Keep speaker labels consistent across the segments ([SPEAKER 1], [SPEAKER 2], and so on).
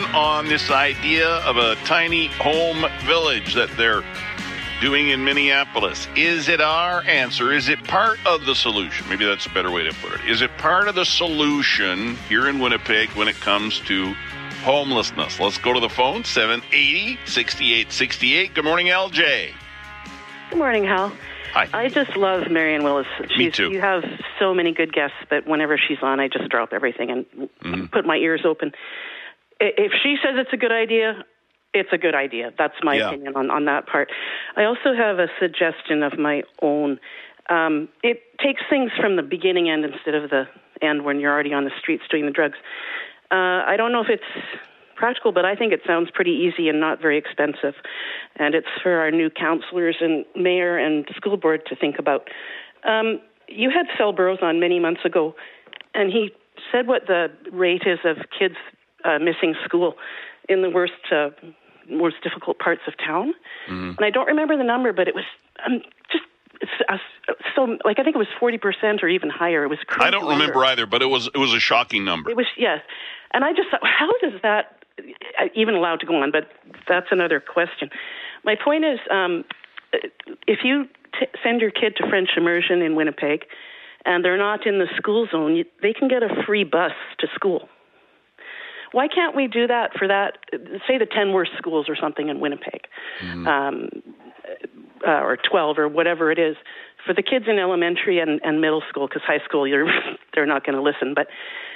[SPEAKER 1] on this idea of a tiny home village that they're doing in Minneapolis. Is it our answer? Is it part of the solution? Maybe that's a better way to put it. Is it part of the solution here in Winnipeg when it comes to homelessness? Let's go to the phone, 780-6868. Good morning, LJ.
[SPEAKER 2] Good morning, Hal.
[SPEAKER 1] Hi.
[SPEAKER 2] I just love Marianne Willis.
[SPEAKER 1] Me too.
[SPEAKER 2] You have so many good guests that whenever she's on, I just drop everything and put my ears open. If she says it's a good idea, it's a good idea. That's my opinion on that part. I also have a suggestion of my own. It takes things from the beginning end instead of the end when you're already on the streets doing the drugs. I don't know if it's practical, but I think it sounds pretty easy and not very expensive. And it's for our new councillors and mayor and school board to think about. You had Phil Burrows on many months ago, and he said what the rate is of kids missing school in the worst difficult parts of town. And I don't remember the number, but it was I think it was 40% or even higher. It was crazy.
[SPEAKER 1] I don't remember either, but it was a shocking number.
[SPEAKER 2] It was, yes. And I just thought, how does that even allowed to go on? But that's another question. My point is, if you send your kid to French immersion in Winnipeg and they're not in the school zone, they can get a free bus to school. Why can't we do that for that, say the 10 worst schools or something in Winnipeg, or 12 or whatever it is, for the kids in elementary and middle school, because high school, they're not going to listen. But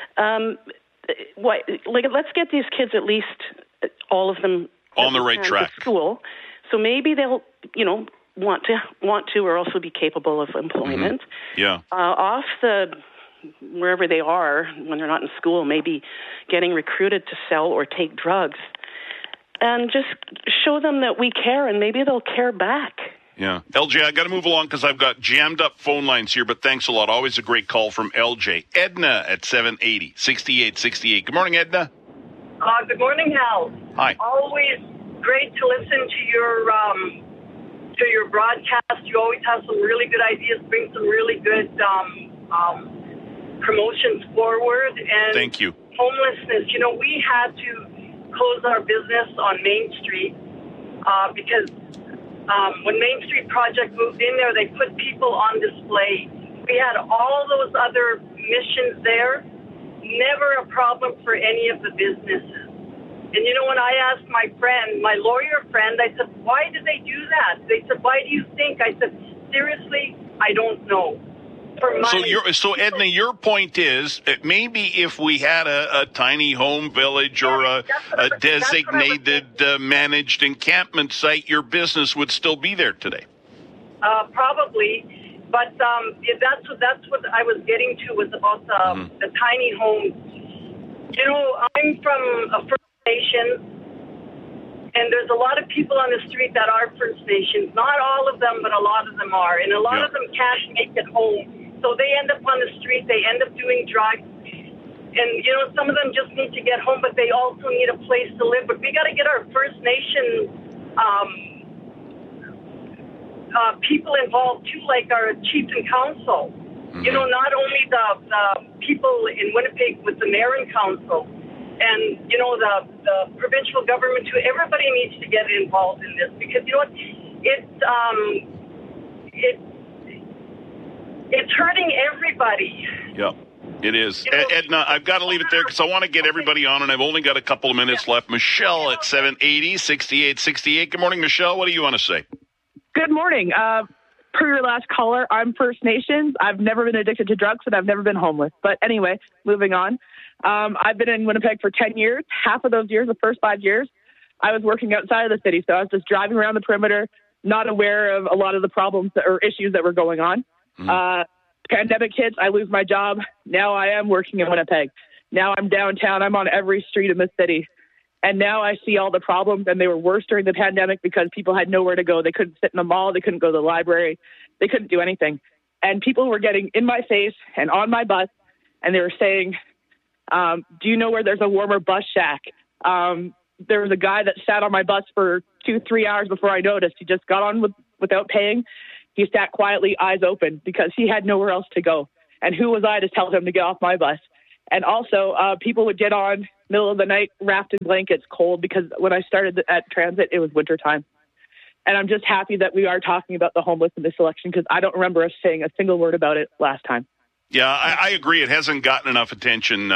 [SPEAKER 2] let's get these kids, at least all of them,
[SPEAKER 1] on the right track
[SPEAKER 2] to school. So maybe they'll, want to, or also be capable of employment. Off the wherever they are when they're not in school, maybe getting recruited to sell or take drugs, and just show them that we care, and maybe they'll care back.
[SPEAKER 1] Yeah. LJ, I got to move along because I've got jammed up phone lines here, but thanks a lot. Always a great call from LJ. Edna at 780-6868. Good morning, Edna.
[SPEAKER 3] Good morning, Hal.
[SPEAKER 1] Hi.
[SPEAKER 3] Always great to listen to your broadcast. You always have some really good ideas, bring some really good promotions forward. And
[SPEAKER 1] thank you.
[SPEAKER 3] Homelessness, we had to close our business on Main Street because when Main Street Project moved in there, they put people on display. We had all those other missions there, never a problem for any of the businesses. And when I asked my lawyer friend, I said, why did they do that? They said, why do you think? I said, seriously, I don't know.
[SPEAKER 1] So Edna, your point is maybe if we had a tiny home village or a designated managed encampment site, your business would still be there today.
[SPEAKER 3] Probably, but that's what I was getting to was about the tiny homes. I'm from a First Nation, and there's a lot of people on the street that are First Nations. Not all of them, but a lot of them are, and a lot of them can't make it home. So they end up on the street, they end up doing drugs, and, some of them just need to get home, but they also need a place to live. But we got to get our First Nation people involved, too, like our chief and council. Not only the people in Winnipeg with the mayor and council, and, the provincial government, too. Everybody needs to get involved in this because, it's hurting everybody.
[SPEAKER 1] Yeah, it is. Edna, I've got to leave it there because I want to get everybody on, and I've only got a couple of minutes left. Michelle at 780-6868. Good morning, Michelle. What do you want to say?
[SPEAKER 4] Good morning. Per your last caller, I'm First Nations. I've never been addicted to drugs, and I've never been homeless. But anyway, moving on. I've been in Winnipeg for 10 years. Half of those years, the first 5 years, I was working outside of the city. So I was just driving around the perimeter, not aware of a lot of the problems or issues that were going on. Pandemic hits, I lose my job. Now I am working in Winnipeg. Now I'm downtown. I'm on every street in the city. And now I see all the problems, and they were worse during the pandemic because people had nowhere to go. They couldn't sit in the mall. They couldn't go to the library. They couldn't do anything. And people were getting in my face and on my bus, and they were saying, do you know where there's a warmer bus shack? There was a guy that sat on my bus for 2-3 hours before I noticed. He just got on without paying. He sat quietly, eyes open, because he had nowhere else to go. And who was I to tell him to get off my bus? And also, people would get on, middle of the night, wrapped in blankets, cold, because when I started at Transit, it was wintertime. And I'm just happy that we are talking about the homeless in this election, because I don't remember us saying a single word about it last time.
[SPEAKER 1] Yeah, I agree. It hasn't gotten enough attention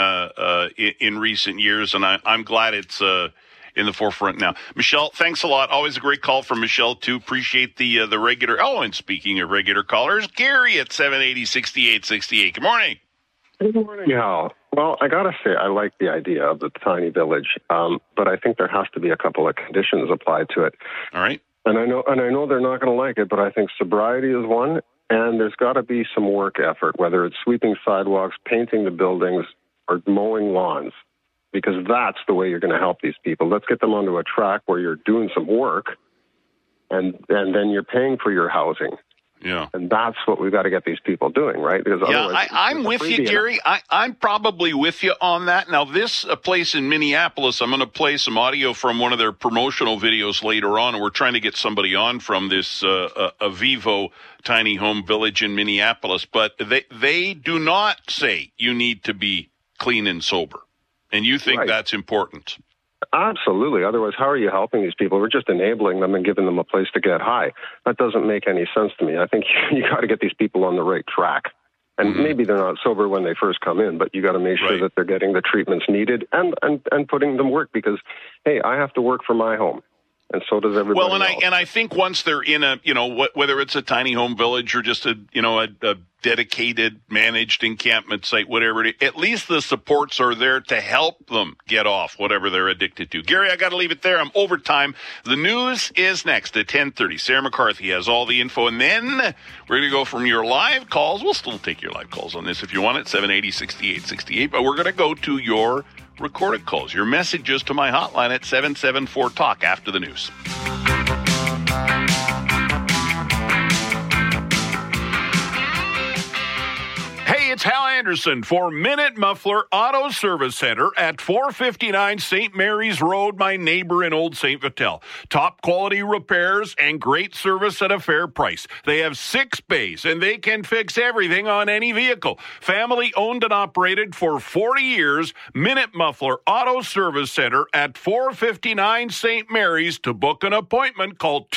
[SPEAKER 1] in recent years, and I'm glad it's in the forefront now. Michelle, thanks a lot. Always a great call from Michelle, too. Appreciate the regular. Oh, and speaking of regular callers, Gary at 780-6868. Good morning.
[SPEAKER 5] Good morning, Hal. Well, I got to say, I like the idea of the tiny village, but I think there has to be a couple of conditions applied to it.
[SPEAKER 1] All right.
[SPEAKER 5] And I know they're not going to like it, but I think sobriety is one, and there's got to be some work effort, whether it's sweeping sidewalks, painting the buildings, or mowing lawns, because that's the way you're going to help these people. Let's get them onto a track where you're doing some work, and then you're paying for your housing.
[SPEAKER 1] Yeah.
[SPEAKER 5] And that's what we've got to get these people doing, right? Because otherwise,
[SPEAKER 1] I'm with you, Gary. I'm probably with you on that. Now, this place in Minneapolis, I'm going to play some audio from one of their promotional videos later on, and we're trying to get somebody on from this Avivo tiny home village in Minneapolis. But they do not say you need to be clean and sober, and you think that's important.
[SPEAKER 5] Absolutely. Otherwise, how are you helping these people? We're just enabling them and giving them a place to get high. That doesn't make any sense to me. I think you got to get these people on the right track. And maybe they're not sober when they first come in, but you got to make sure that they're getting the treatments needed and putting them work, because, hey, I have to work for my home. And so does everybody else.
[SPEAKER 1] Well, I think once they're in a, whether it's a tiny home village or just a dedicated managed encampment site, whatever it is, at least the supports are there to help them get off whatever they're addicted to. Gary, I got to leave it there. I'm over time. The news is next at 10:30. Sarah McCarthy has all the info, and then we're going to go from your live calls. We'll still take your live calls on this if you want it, 780-6868, but we're going to go to your recorded calls, your messages to my hotline at 774-TALK after the news. Hey, it's Hal Anderson for Minute Muffler Auto Service Center at 459 St. Mary's Road, my neighbor in Old St. Vital. Top quality repairs and great service at a fair price. They have 6 bays and they can fix everything on any vehicle. Family owned and operated for 40 years. Minute Muffler Auto Service Center at 459 St. Mary's. To book an appointment, call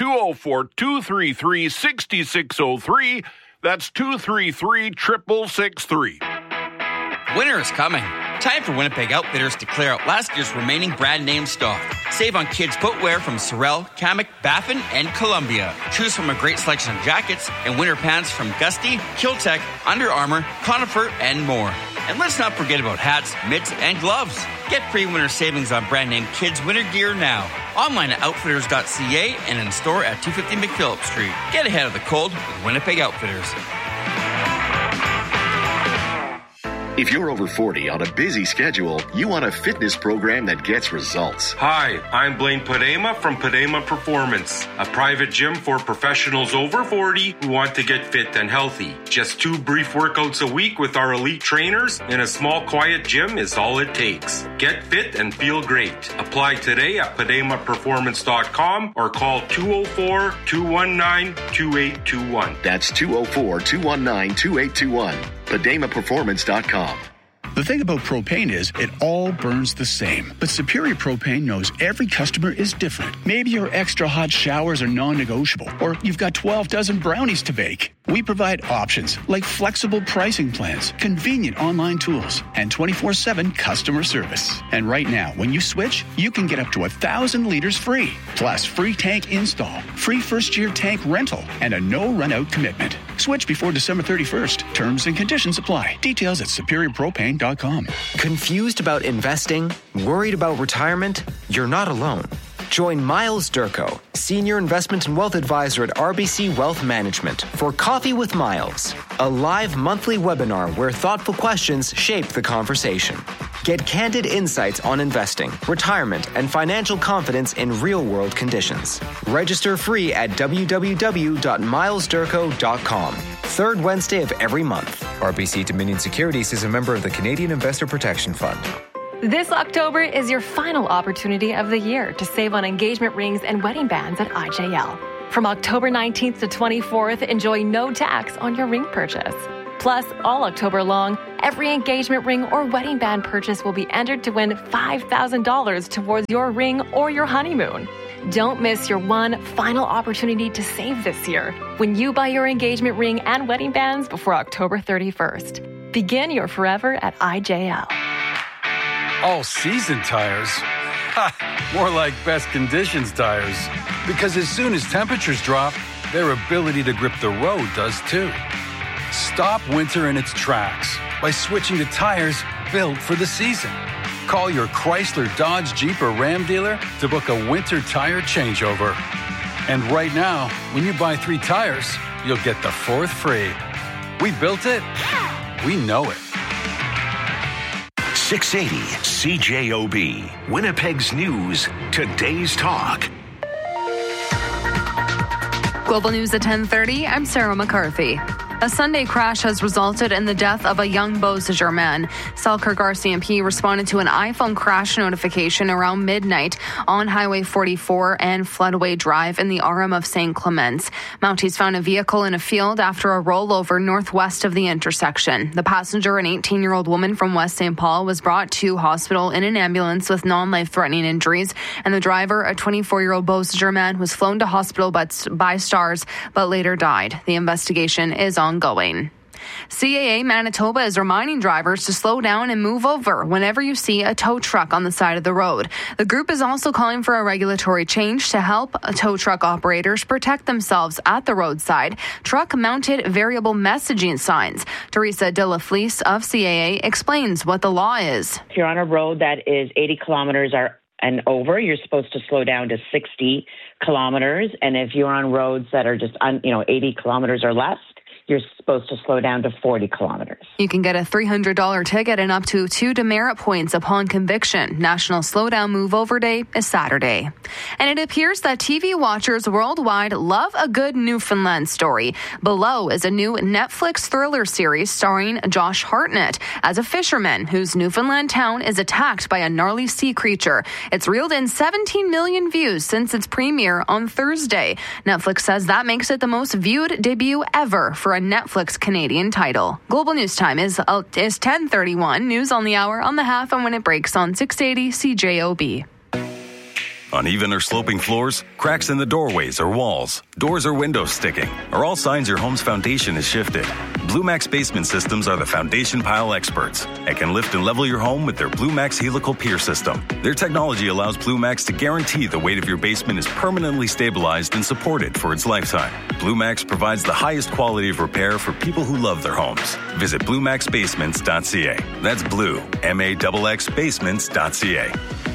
[SPEAKER 1] 204-233-6603. That's 233-6663.
[SPEAKER 6] Winter is coming. Time for Winnipeg Outfitters to clear out last year's remaining brand name stock. Save on kids' footwear from Sorel, Kamek, Baffin, and Columbia. Choose from a great selection of jackets and winter pants from Gusty, Kiltech, Under Armour, Conifer, and more. And let's not forget about hats, mitts, and gloves. Get free winter savings on brand name kids' winter gear now. Online at outfitters.ca and in store at 250 McPhillips Street. Get ahead of the cold with Winnipeg Outfitters.
[SPEAKER 7] If you're over 40 on a busy schedule, you want a fitness program that gets results.
[SPEAKER 8] Hi, I'm Blaine Padema from Padema Performance, a private gym for professionals over 40 who want to get fit and healthy. Just 2 brief workouts a week with our elite trainers in a small, quiet gym is all it takes. Get fit and feel great. Apply today at PademaPerformance.com or call 204-219-2821.
[SPEAKER 7] That's 204-219-2821. PademaPerformance.com.
[SPEAKER 9] The thing about propane is it all burns the same. But Superior Propane knows every customer is different. Maybe your extra hot showers are non-negotiable, or you've got 12 dozen brownies to bake. We provide options like flexible pricing plans, convenient online tools, and 24/7 customer service. And right now, when you switch, you can get up to 1,000 liters free, plus free tank install, free first-year tank rental, and a no-run-out commitment. Switch before December 31st. Terms and conditions apply. Details at superiorpropane.com.
[SPEAKER 10] Confused about investing? Worried about retirement? You're not alone. Join Miles Durko, Senior Investment and Wealth Advisor at RBC Wealth Management, for Coffee with Miles, a live monthly webinar where thoughtful questions shape the conversation. Get candid insights on investing, retirement, and financial confidence in real-world conditions. Register free at www.milesdurko.com. Third Wednesday of every month.
[SPEAKER 11] RBC Dominion Securities is a member of the Canadian Investor Protection Fund.
[SPEAKER 12] This October is your final opportunity of the year to save on engagement rings and wedding bands at IJL. From October 19th to 24th, enjoy no tax on your ring purchase. Plus, all October long, Every engagement ring or wedding band purchase will be entered to win $5,000 towards your ring or your honeymoon. Don't miss your one final opportunity to save this year when you buy your engagement ring and wedding bands before October 31st. Begin your forever at IJL.
[SPEAKER 13] All-season tires? Ha! More like best conditions tires. Because as soon as temperatures drop, their ability to grip the road does too. Stop winter in its tracks by switching to tires built for the season. Call your Chrysler, Dodge, Jeep, or Ram dealer to book a winter tire changeover. And right now, when you buy 3 tires, you'll get the 4th free. We built it. We know it.
[SPEAKER 14] 680 CJOB, Winnipeg's News, Today's Talk.
[SPEAKER 15] Global News at 10:30. I'm Sarah McCarthy. A Sunday crash has resulted in the death of a young Beausejour man. Selkirk RCMP responded to an iPhone crash notification around midnight on Highway 44 and Floodway Drive in the RM of St. Clements. Mounties found a vehicle in a field after a rollover northwest of the intersection. The passenger, an 18-year-old woman from West St. Paul, was brought to hospital in an ambulance with non-life-threatening injuries, and the driver, a 24-year-old Beausejour man, was flown to hospital by STARS but later died. The investigation is ongoing. CAA Manitoba is reminding drivers to slow down and move over whenever you see a tow truck on the side of the road. The group is also calling for a regulatory change to help tow truck operators protect themselves at the roadside. Truck-mounted variable messaging signs. Teresa De La Felice of CAA explains what the law is.
[SPEAKER 16] If you're on a road that is 80 kilometers and over, you're supposed to slow down to 60 kilometers. And if you're on roads that are just 80 kilometers or less, you're supposed to slow down to 40 kilometers.
[SPEAKER 15] You can get a $300 ticket and up to 2 demerit points upon conviction. National Slowdown Move Over Day is Saturday. And it appears that TV watchers worldwide love a good Newfoundland story. Below is a new Netflix thriller series starring Josh Hartnett as a fisherman whose Newfoundland town is attacked by a gnarly sea creature. It's reeled in 17 million views since its premiere on Thursday. Netflix says that makes it the most viewed debut ever for a Netflix Canadian title. Global News Time is 10:31. News on the hour, on the half, and when it breaks on 680 CJOB.
[SPEAKER 17] Uneven or sloping floors, cracks in the doorways or walls, doors or windows sticking are all signs your home's foundation is shifted. Blue Max Basement Systems are the foundation pile experts and can lift and level your home with their Blue Max Helical Pier System. Their technology allows Blue Max to guarantee the weight of your basement is permanently stabilized and supported for its lifetime. Blue Max provides the highest quality of repair for people who love their homes. Visit BlueMaxBasements.ca. That's Blue, MAXX Basements.ca.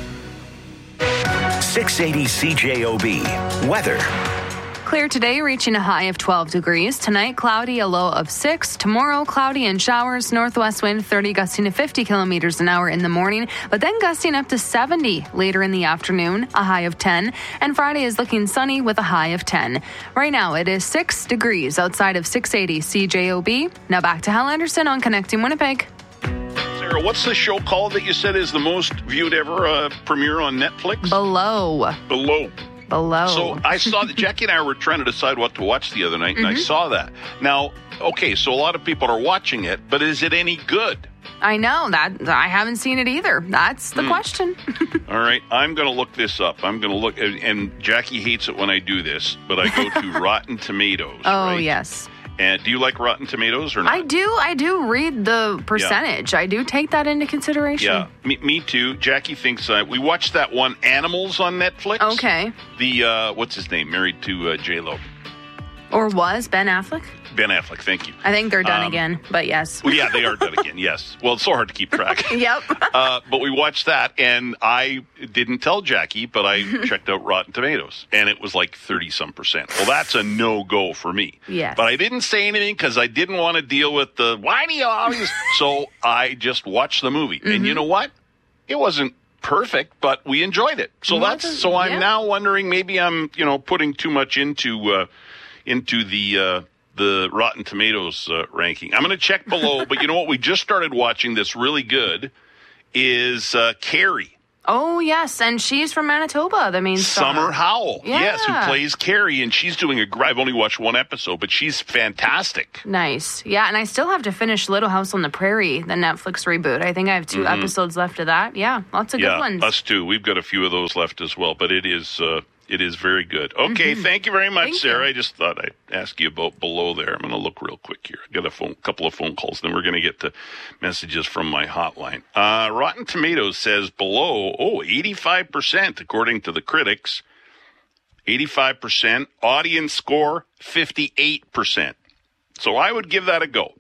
[SPEAKER 14] 680 CJOB. Weather.
[SPEAKER 15] Clear today, reaching a high of 12 degrees. Tonight, cloudy, a low of 6. Tomorrow, cloudy and showers. Northwest wind 30 gusting to 50 kilometers an hour in the morning, but then gusting up to 70 later in the afternoon, a high of 10. And Friday is looking sunny with a high of 10. Right now, it is 6 degrees outside of 680 CJOB. Now back to Hal Anderson on Connecting Winnipeg.
[SPEAKER 1] Sarah, what's the show called that you said is the most viewed ever premiere on Netflix?
[SPEAKER 15] Below.
[SPEAKER 1] So I saw that Jackie and I were trying to decide what to watch the other night, and I saw that. Now, okay, so a lot of people are watching it, but is it any good?
[SPEAKER 15] I know that I haven't seen it either. That's the question.
[SPEAKER 1] All right, I'm going to look this up. I'm going to look, and Jackie hates it when I do this, but I go to Rotten Tomatoes.
[SPEAKER 15] Oh,
[SPEAKER 1] right?
[SPEAKER 15] Yes.
[SPEAKER 1] And do you like Rotten Tomatoes or not?
[SPEAKER 15] I do read the percentage. Yeah. I do take that into consideration.
[SPEAKER 1] Yeah, me too. Jackie thinks we watched that one, Animals, on Netflix.
[SPEAKER 15] Okay.
[SPEAKER 1] The what's his name? Married to J-Lo.
[SPEAKER 15] Or was Ben Affleck?
[SPEAKER 1] Ben Affleck, thank you.
[SPEAKER 15] I think they're done again, but yes.
[SPEAKER 1] Well, yeah, they are done again, yes. Well, it's so hard to keep track.
[SPEAKER 15] Yep.
[SPEAKER 1] But we watched that, and I didn't tell Jackie, but I checked out Rotten Tomatoes, and it was like 30-some%. Well, that's a no-go for me.
[SPEAKER 15] Yes.
[SPEAKER 1] But I didn't say anything because I didn't want to deal with the, why do you always... So I just watched the movie. And you know what? It wasn't perfect, but we enjoyed it. So I'm now wondering, maybe I'm, putting too much into the Rotten Tomatoes ranking. I'm going to check below, but you know what? We just started watching this really good is Carrie.
[SPEAKER 15] Oh, yes, and she's from Manitoba, the main star.
[SPEAKER 1] Summer Howell,
[SPEAKER 15] Yeah.
[SPEAKER 1] yes, who plays Carrie, and she's doing I've only watched one episode, but she's fantastic.
[SPEAKER 15] Nice. Yeah, and I still have to finish Little House on the Prairie, the Netflix reboot. I think I have 2 episodes left of that. Yeah, lots of good ones.
[SPEAKER 1] Us too. We've got a few of those left as well, but it is very good. Okay, thank you very much, Sarah. I just thought I'd ask you about Below there. I'm going to look real quick here. I got a couple of phone calls, then we're going to get to messages from my hotline. Rotten Tomatoes says Below, 85% according to the critics. 85%. Audience score, 58%. So I would give that a go.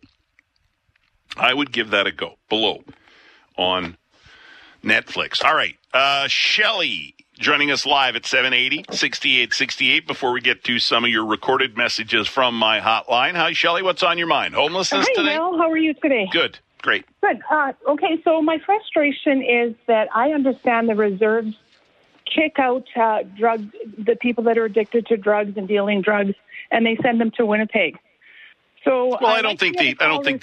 [SPEAKER 1] Below on Netflix. All right. Shelley joining us live at 780-6868 before we get to some of your recorded messages from my hotline. Hi, Shelley. What's on your mind? Homelessness today?
[SPEAKER 18] Hi, Mel. How are you today?
[SPEAKER 1] Good. Great.
[SPEAKER 18] Good. Okay, so my frustration is that I understand the reserves kick out the people that are addicted to drugs and dealing drugs, and they send them to Winnipeg. So
[SPEAKER 1] I don't think they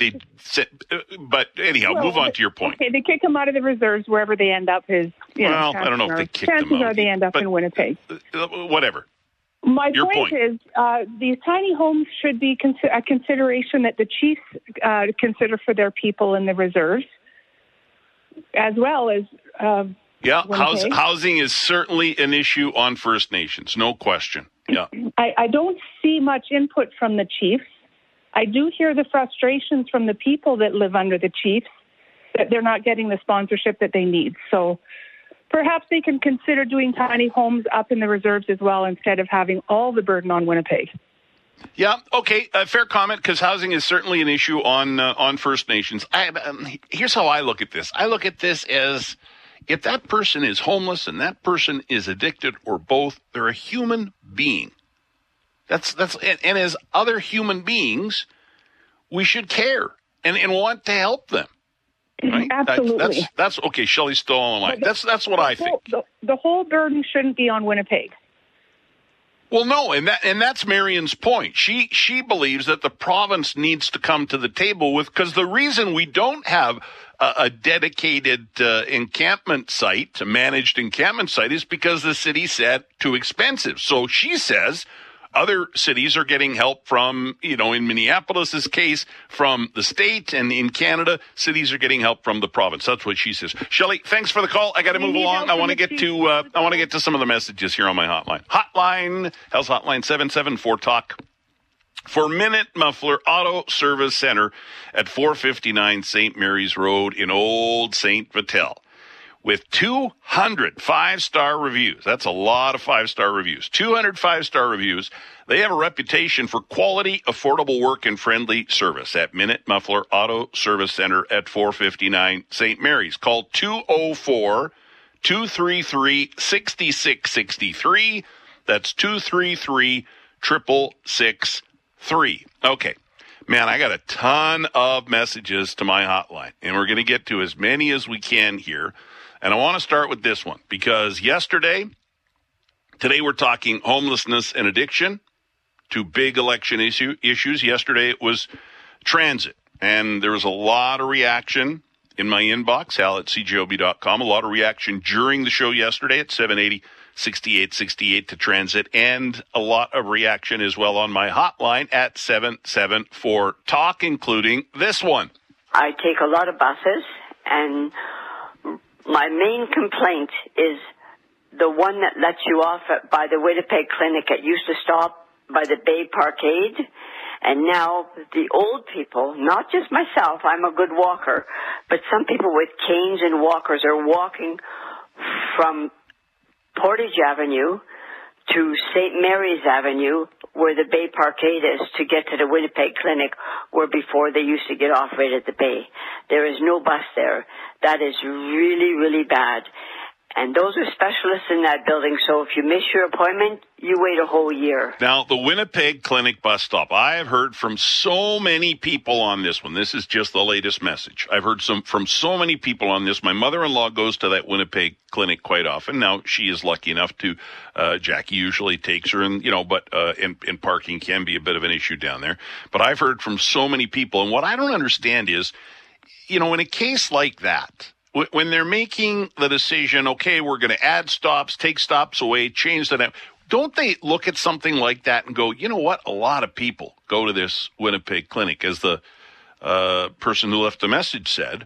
[SPEAKER 1] but anyhow, move on to your point.
[SPEAKER 18] Okay, they kick them out of the reserves wherever they end up. I
[SPEAKER 1] don't know if they kick them out.
[SPEAKER 18] Chances are they end up in Winnipeg.
[SPEAKER 1] Whatever.
[SPEAKER 18] My point is these tiny homes should be a consideration that the chiefs consider for their people in the reserves, as well as
[SPEAKER 1] housing is certainly an issue on First Nations, no question. Yeah,
[SPEAKER 18] I don't see much input from the chiefs. I do hear the frustrations from the people that live under the chiefs that they're not getting the sponsorship that they need. So perhaps they can consider doing tiny homes up in the reserves as well instead of having all the burden on Winnipeg.
[SPEAKER 1] Yeah, okay, fair comment, because housing is certainly an issue on First Nations. Here's how I look at this. I look at this as if that person is homeless and that person is addicted or both, they're a human being. And as other human beings, we should care and want to help them. Right?
[SPEAKER 18] Absolutely.
[SPEAKER 1] That's okay. Shelley's still on the line. That's what I think.
[SPEAKER 18] The whole burden shouldn't be on Winnipeg.
[SPEAKER 1] Well, no, and that's Marion's point. She believes that the province needs to come to the table because the reason we don't have a dedicated encampment site, a managed encampment site, is because the city said too expensive. So she says other cities are getting help from, in Minneapolis's case, from the state, and in Canada, cities are getting help from the province. That's what she says. Shelley, thanks for the call. I got to move along. I want to get to some of the messages here on my hotline. Hell's Hotline 774-TALK. For Minute Muffler Auto Service Center at 459 St. Mary's Road in Old St. Vital. With 200 5-star reviews. That's a lot of 5-star reviews. 200 5-star reviews. They have a reputation for quality, affordable work, and friendly service at Minute Muffler Auto Service Center at 459 St. Mary's. Call 204-233-6663. That's 233-6663. Okay. Man, I got a ton of messages to my hotline, and we're going to get to as many as we can here. And I want to start with this one because today we're talking homelessness and addiction, two big election issues. Yesterday it was transit, and there was a lot of reaction in my inbox, hal@cjob.com, a lot of reaction during the show yesterday at 780-6868 to transit, and a lot of reaction as well on my hotline at 774-TALK, including this one.
[SPEAKER 19] I take a lot of buses, and my main complaint is the one that lets you off by the Winnipeg Clinic. It used to stop by the Bay Parkade, and now the old people, not just myself, I'm a good walker, but some people with canes and walkers are walking from Portage Avenue to St. Mary's Avenue, where the Bay Parkade is, to get to the Winnipeg Clinic, where before they used to get off right at the Bay. There is no bus there. That is really, really bad. And those are specialists in that building, so if you miss your appointment, you wait a whole year.
[SPEAKER 1] Now, the Winnipeg Clinic bus stop, I have heard from so many people on this one. This is just the latest message. I've heard from so many people on this. My mother-in-law goes to that Winnipeg Clinic quite often. Now, she is lucky enough to, Jackie usually takes her, and parking can be a bit of an issue down there. But I've heard from so many people, and what I don't understand is, in a case like that, when they're making the decision, okay, we're going to add stops, take stops away, change the name, don't they look at something like that and go, you know what? A lot of people go to this Winnipeg clinic, as the person who left the message said.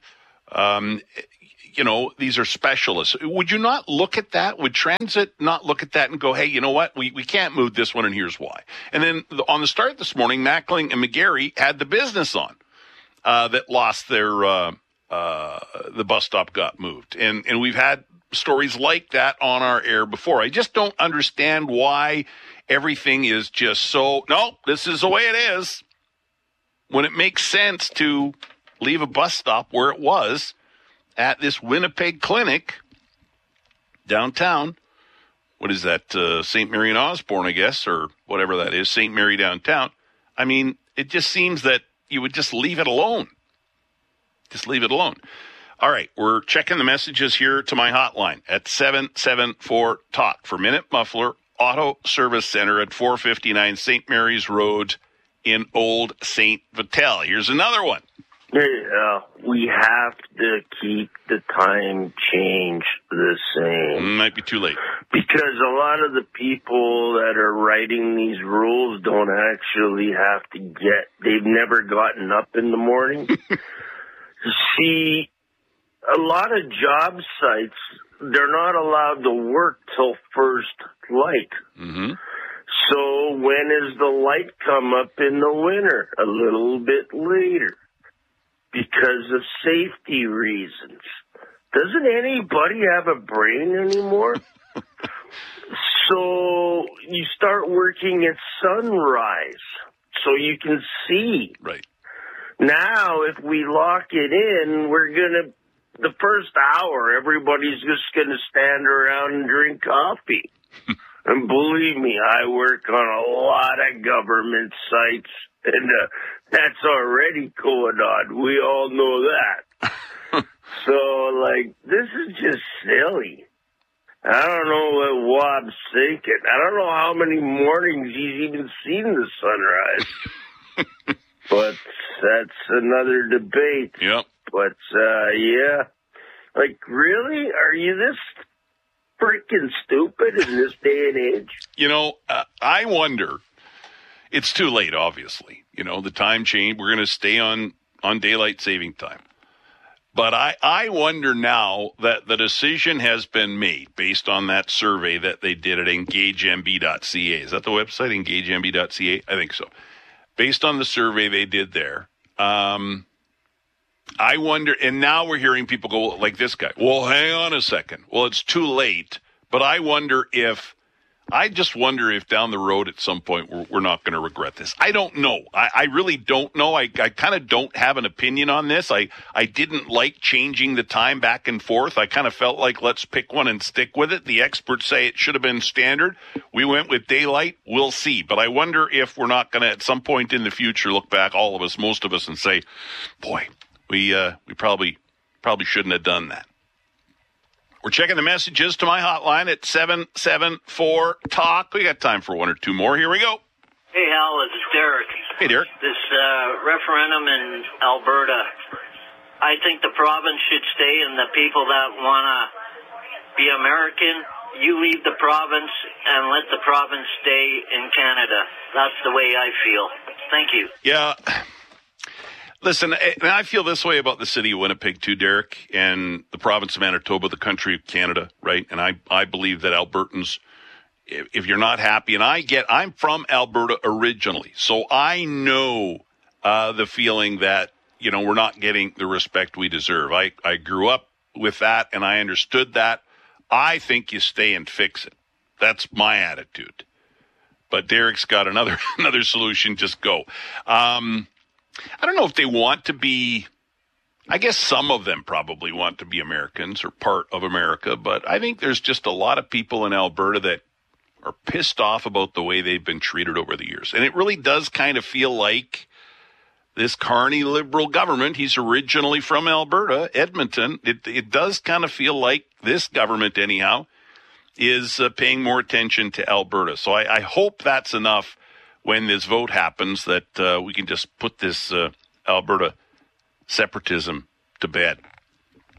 [SPEAKER 1] These are specialists. Would you not look at that? Would transit not look at that and go, hey, you know what? We can't move this one, and here's why. And then on the start this morning, Mackling and McGarry had the business on that lost their the bus stop got moved. And we've had stories like that on our air before. I just don't understand why everything is just so, no, this is the way it is. When it makes sense to leave a bus stop where it was at this Winnipeg clinic downtown. What is that? St. Mary and Osborne, I guess, or whatever that is, St. Mary downtown. I mean, it just seems that you would just leave it alone. Just leave it alone. All right, we're checking the messages here to my hotline at 774-TALK for Minute Muffler Auto Service Center at 459 St. Mary's Road in Old St. Vital. Here's another one.
[SPEAKER 20] We have to keep the time change the same.
[SPEAKER 1] Might be too late.
[SPEAKER 20] Because a lot of the people that are writing these rules don't actually have to they've never gotten up in the morning. See, a lot of job sites, they're not allowed to work till first light. Mm-hmm. So when does the light come up in the winter? A little bit later. Because of safety reasons. Doesn't anybody have a brain anymore? So you start working at sunrise so you can see.
[SPEAKER 1] Right.
[SPEAKER 20] Now, if we lock it in, the first hour, everybody's just going to stand around and drink coffee. And believe me, I work on a lot of government sites, and that's already going on. We all know that. So, this is just silly. I don't know what Wobb's thinking. I don't know how many mornings he's even seen the sunrise. But that's another debate.
[SPEAKER 1] Yep.
[SPEAKER 20] But, yeah. Really? Are you this freaking stupid in this day and age?
[SPEAKER 1] I wonder. It's too late, obviously. The time change. We're going to stay on daylight saving time. But I wonder now that the decision has been made based on that survey that they did at engagemb.ca. Is that the website, engagemb.ca? I think so. Based on the survey they did there, I wonder, and now we're hearing people go like this guy, well, hang on a second. Well, it's too late, but I just wonder if down the road at some point we're not going to regret this. I don't know. I really don't know. I kind of don't have an opinion on this. I didn't like changing the time back and forth. I kind of felt like let's pick one and stick with it. The experts say it should have been standard. We went with daylight. We'll see. But I wonder if we're not going to at some point in the future look back, all of us, most of us, and say, boy, we probably shouldn't have done that. We're checking the messages to my hotline at 774-TALK. We got time for one or two more. Here we go.
[SPEAKER 21] Hey, Hal, this is Derek.
[SPEAKER 1] Hey, Derek.
[SPEAKER 21] This referendum in Alberta, I think the province should stay, and the people that want to be American, you leave the province and let the province stay in Canada. That's the way I feel. Thank you.
[SPEAKER 1] Yeah. Listen, I feel this way about the city of Winnipeg too, Derek, and the province of Manitoba, the country of Canada, right? And I believe that Albertans, if you're not happy, and I'm from Alberta originally, so I know the feeling that, we're not getting the respect we deserve. I grew up with that, and I understood that. I think you stay and fix it. That's my attitude. But Derek's got another solution. Just go. I don't know if they want to be, I guess some of them probably want to be Americans or part of America, but I think there's just a lot of people in Alberta that are pissed off about the way they've been treated over the years. And it really does kind of feel like this Carney Liberal government, he's originally from Alberta, Edmonton, it does kind of feel like this government anyhow is paying more attention to Alberta. So I hope that's enough when this vote happens, that we can just put this Alberta separatism to bed.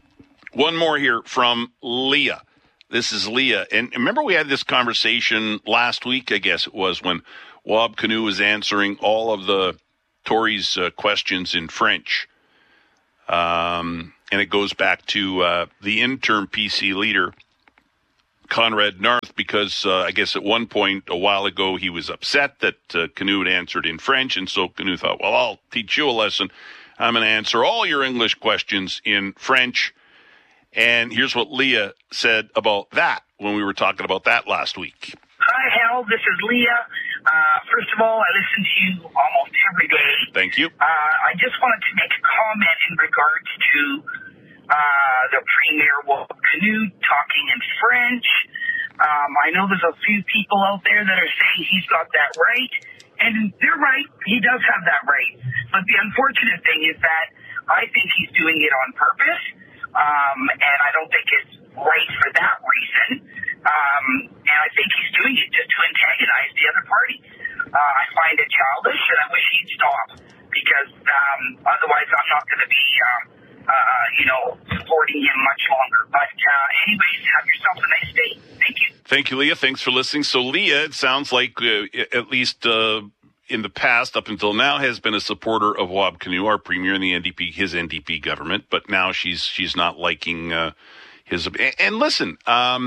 [SPEAKER 1] One more here from Leah. This is Leah. And remember we had this conversation last week, I guess it was, when Wab Kinew was answering all of the Tories' questions in French. And it goes back to the interim PC leader, Conrad North, because I guess at one point a while ago he was upset that Kinew had answered in French. And so Kinew thought, well, I'll teach you a lesson. I'm going to answer all your English questions in French. And here's what Leah said about that when we were talking about that last week.
[SPEAKER 2] Hi, Hal. This is Leah. First of all, I listen to you almost every day.
[SPEAKER 1] Thank you.
[SPEAKER 2] I just wanted to make a comment in regards to the Premier Wab Kinew talking in French. I know there's a few people out there that are saying he's got that right. And they're right. He does have that right. But the unfortunate thing is that I think he's doing it on purpose. And I don't think it's right for that reason. And I think he's doing it just to antagonize the other party. I find it childish, and I wish he'd stop, because otherwise I'm not going to be, supporting him much longer. But anyways, have yourself a nice day. Thank you.
[SPEAKER 1] Thank you, Leah. Thanks for listening. So Leah, it sounds like at least in the past, up until now, has been a supporter of Wab Kinew, our premier in the NDP, his NDP government. But now she's not liking his. And listen,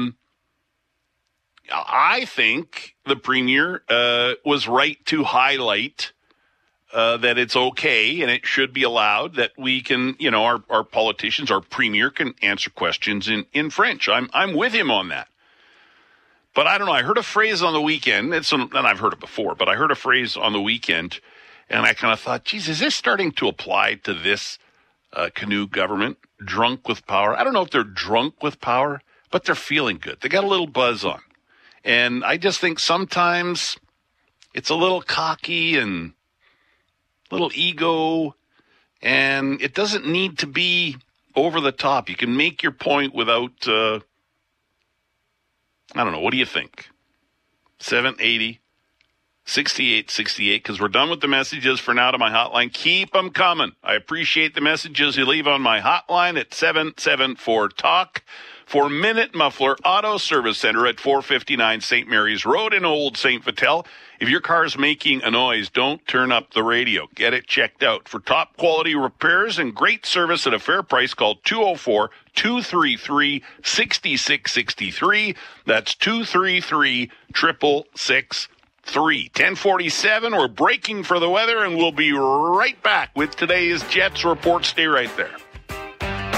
[SPEAKER 1] I think the premier was right to highlight that it's okay and it should be allowed that we can, our politicians, our premier can answer questions in French. I'm with him on that. But I don't know. I heard a phrase on the weekend, and I've heard it before, but I heard a phrase on the weekend, and I kind of thought, geez, is this starting to apply to this Kinew government? Drunk with power. I don't know if they're drunk with power, but they're feeling good. They got a little buzz on. And I just think sometimes it's a little cocky and a little ego, and it doesn't need to be over the top. You can make your point without... I don't know. What do you think? 780-6868, because we're done with the messages for now to my hotline. Keep them coming. I appreciate the messages you leave on my hotline at 774-TALK. For Minute Muffler Auto Service Center at 459 St. Mary's Road in Old St. Vital. If your car's making a noise, don't turn up the radio. Get it checked out. For top quality repairs and great service at a fair price, call 204-233-6663. That's 233-6663. 1047, we're breaking for the weather, and we'll be right back with today's Jets report. Stay right there.